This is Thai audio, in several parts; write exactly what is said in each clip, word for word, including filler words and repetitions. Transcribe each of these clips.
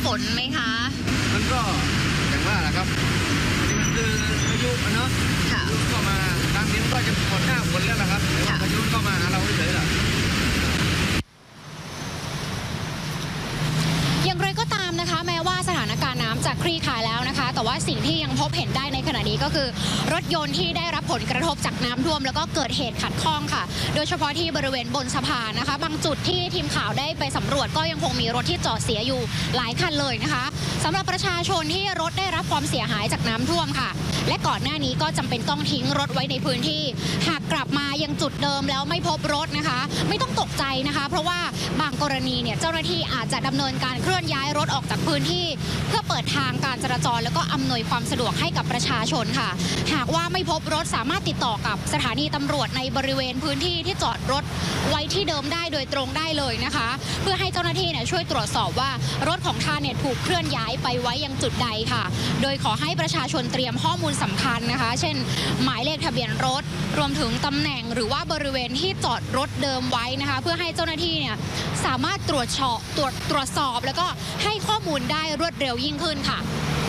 ลไหมคะมันก็อย่างว่าแหละครับอันนี้มันคือพายุเนาะค่ะเข้ามาทางนี้ก็จะหมดหน้าฝนแล้วนะครับพายุเข้ามาหาเราเฉยๆล่ะอย่างไรก็ตามนะคะแม้ว่าสถานการณ์น้ำจะคลี่คลายแล้วนะคะแต่ว่าสิ่งที่ยังพบเห็นได้ในขณะนี้ก็คือรถยนต์ที่ได้รับผลกระทบจากน้ำท่วมแล้วก็เกิดเหตุขัดข้องค่ะโดยเฉพาะที่บริเวณบนสะพานนะคะบางจุดที่ทีมข่าวได้ไปสำรวจก็ยังคงมีรถที่จอดเสียอยู่หลายคันเลยนะคะสำหรับประชาชนที่รถได้รับความเสียหายจากน้ำท่วมค่ะและก่อนหน้านี้ก็จำเป็นต้องทิ้งรถไว้ในพื้นที่หากกลับมายังจุดเดิมแล้วไม่พบรถนะคะไม่ต้องตกใจนะคะเพราะว่าบางกรณีเนี่ยเจ้าหน้าที่อาจจะดำเนินการเคลื่อนย้ายรถออกจากพื้นที่เพื่อเปิดทางการจราจรแล้วก็อำนวยความสะดวกให้กับประชาชนค่ะหากว่าไม่พบรถสามารถติดต่อกับสถานีตำรวจในบริเวณพื้นที่ที่จอดรถไว้ที่เดิมได้โดยตรงได้เลยนะคะเพื่อให้เจ้าหน้าที่เนี่ยช่วยตรวจสอบว่ารถของท่านเนี่ยถูกเคลื่อนย้ายไปไว้ยังจุดใดค่ะโดยขอให้ประชาชนเตรียมข้อมูลสำคัญนะคะเช่นหมายเลขทะเบียนรถรวมถึงตำแหน่งหรือว่าบริเวณที่จอดรถเดิมไว้นะคะเพื่อให้เจ้าหน้าที่เนี่ยสามารถตรวจสอบตรวจตรวจสอบแล้วก็ให้ข้อมูลได้รวดเร็วยิ่งขึ้นค่ะ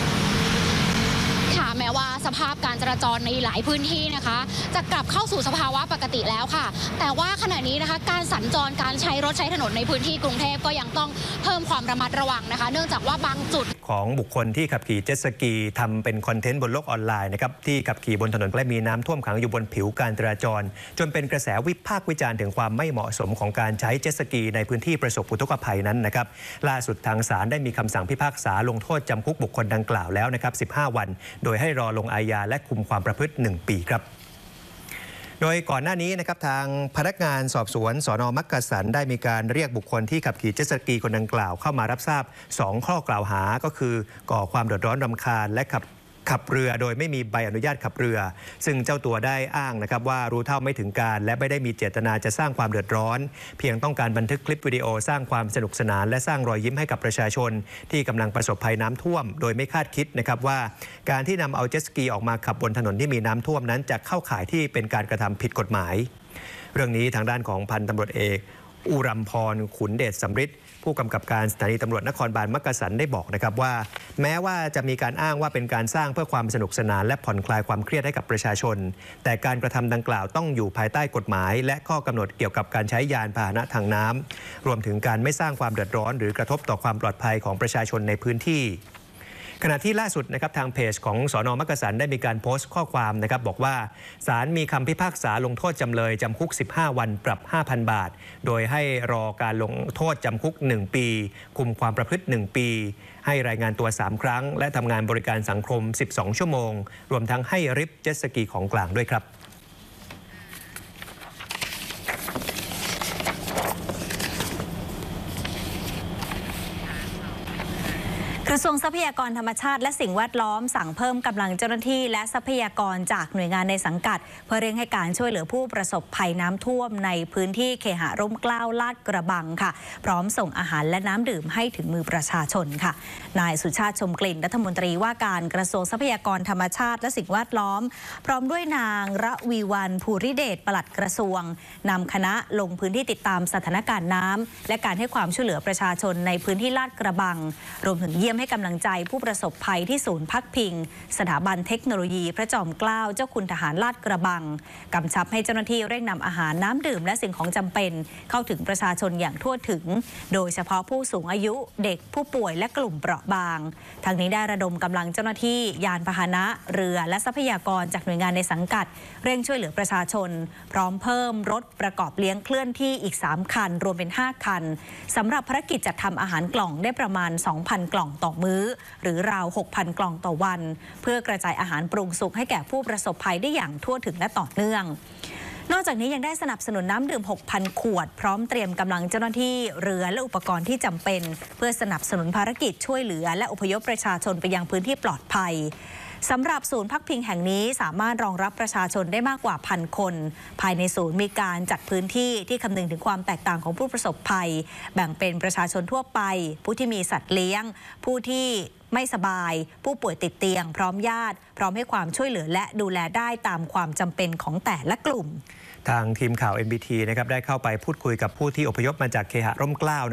แม้ว่าสภาพการจราจรในหลายพื้นที่นะคะจะกลับเข้าสู่สภาวะปกติแล้วค่ะแต่ว่าขณะนี้นะคะการสัญจรการใช้รถใช้ถนนในพื้นที่กรุงเทพก็ยังต้องเพิ่มความระมัดระวังนะคะเนื่องจากว่าบางจุดของบุคคลที่ขับขี่เจ็ตสกีทำเป็นคอนเทนต์บนโลกออนไลน์นะครับที่ขับขี่บนถนนและมีน้ำท่วมขังอยู่บนผิวการจราจรจนเป็นกระแสวิพากษ์วิจารณ์ถึงความไม่เหมาะสมของการใช้เจ็ตสกีในพื้นที่ประสบอุทกภัยนั้นนะครับล่าสุดทางศาลได้มีคำสั่งพิพากษาลงโทษจำคุกบุคคลดังกล่าวแล้วนะครับสิบห้าวันโดยให้รอลงอาญาและคุมความประพฤติหนึ่งปีครับโดยก่อนหน้านี้นะครับทางพนักงานสอบสวนสน.มักกะสันได้มีการเรียกบุคคลที่ขับขี่เจ็ตสกีคนดังกล่าวเข้ามารับทราบสองข้อกล่าวหาก็คือก่อความเดือดร้อนรำคาญและขับขับเรือโดยไม่มีใบอนุญาตขับเรือซึ่งเจ้าตัวได้อ้างนะครับว่ารู้เท่าไม่ถึงการและไม่ได้มีเจตนาจะสร้างความเดือดร้อนเพียงต้องการบันทึกคลิปวิดีโอสร้างความสนุกสนานและสร้างรอยยิ้มให้กับประชาชนที่กำลังประสบภัยน้ำท่วมโดยไม่คาดคิดนะครับว่าการที่นำเอาเจ็ตสกีออกมาขับบนถนนที่มีน้ำท่วมนั้นจะเข้าข่ายที่เป็นการกระทำผิดกฎหมายเรื่องนี้ทางด้านของพันตำรวจเอกอุรัมพรขุนเดชสำริดผู้กำกับการสถานีตำรวจนครบาลมักกะสันได้บอกนะครับว่าแม้ว่าจะมีการอ้างว่าเป็นการสร้างเพื่อความสนุกสนานและผ่อนคลายความเครียดให้กับประชาชนแต่การกระทำดังกล่าวต้องอยู่ภายใต้กฎหมายและข้อกำหนดเกี่ยวกับการใช้ยานพาหนะทางน้ำรวมถึงการไม่สร้างความเดือดร้อนหรือกระทบต่อความปลอดภัยของประชาชนในพื้นที่ขณะที่ล่าสุดนะครับทางเพจของสน.มักกะสันได้มีการโพสต์ข้อความนะครับบอกว่าศาลมีคำพิพากษาลงโทษจำเลยจำคุกสิบห้าวันปรับ ห้าพัน บาทโดยให้รอการลงโทษจำคุกหนึ่งปีคุมความประพฤติหนึ่งปีให้รายงานตัวสามครั้งและทำงานบริการสังคมสิบสองชั่วโมงรวมทั้งให้ริบเจ็ตสกีของกลางด้วยครับกระทรวงทรัพยากรธรรมชาติและสิ่งแวดล้อมสั่งเพิ่มกำลังเจ้าหน้าที่และทรัพยากรจากหน่วยงานในสังกัดเพื่อเร่งให้การช่วยเหลือผู้ประสบภัยน้ำท่วมในพื้นที่เคหะร่มเกล้าลาดกระบังค่ะพร้อมส่งอาหารและน้ำดื่มให้ถึงมือประชาชนค่ะนายสุชาติชมกลิ่นรัฐมนตรีว่าการกระทรวงทรัพยากรธรรมชาติและสิ่งแวดล้อมพร้อมด้วยนางระวีวรรณภูริเดชปลัดกระทรวงนำคณะลงพื้นที่ติดตามสถานการณ์น้ำและการให้ความช่วยเหลือประชาชนในพื้นที่ลาดกระบังรวมถึงเยี่ยมให้กำลังใจผู้ประสบภัยที่ศูนย์พักพิงสถาบันเทคโนโลยีพระจอมเกล้าเจ้าคุณทหารลาดกระบังกำชับให้เจ้าหน้าที่เร่งนำอาหารน้ำดื่มและสิ่งของจำเป็นเข้าถึงประชาชนอย่างทั่วถึงโดยเฉพาะผู้สูงอายุเด็กผู้ป่วยและกลุ่มเปราะบางทางนี้ได้ระดมกำลังเจ้าหน้าที่ยานพาหนะเรือและทรัพยากรจากหน่วยงานในสังกัดเร่งช่วยเหลือประชาชนพร้อมเพิ่มรถประกอบเลี้ยงเคลื่อนที่อีกสามคันรวมเป็นห้าคันสำหรับภารกิจจัดทำอาหารกล่องได้ประมาณ สองพัน กล่องต่อมื้อหรือราว หกพัน กล่องต่อวันเพื่อกระจายอาหารปรุงสุกให้แก่ผู้ประสบภัยได้อย่างทั่วถึงและต่อเนื่องนอกจากนี้ยังได้สนับสนุนน้ำดื่ม หกพัน ขวดพร้อมเตรียมกำลังเจ้าหน้าที่เรือและอุปกรณ์ที่จำเป็นเพื่อสนับสนุนภารกิจช่วยเหลือและอพยพประชาชนไปยังพื้นที่ปลอดภัยสำหรับศูนย์พักพิงแห่งนี้สามารถรองรับประชาชนได้มากกว่าพันคนภายในศูนย์มีการจัดพื้นที่ที่คำนึงถึงความแตกต่างของผู้ประสบภัยแบ่งเป็นประชาชนทั่วไปผู้ที่มีสัตว์เลี้ยงผู้ที่ไม่สบายผู้ป่วยติดเตียงพร้อมญาติพร้อมให้ความช่วยเหลือและดูแลได้ตามความจำเป็นของแต่ละกลุ่มทางทีมข่าว เอ็น บี ที นะครับได้เข้าไปพูดคุยกับผู้ที่อพยพมาจากเคหะร่มเกล้า